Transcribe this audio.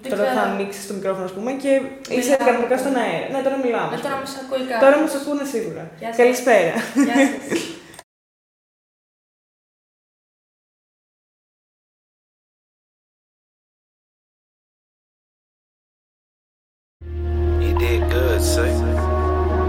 Τώρα θα ανοίξεις το μικρόφωνο, ας πούμε, και είσαι κανονικά στον αέρα. Ναι, τώρα μιλάμε. Τώρα μας ακούει κάποιος. Τώρα μας ακούνε σίγουρα. Καλησπέρα. Γεια σας. You did good, sir.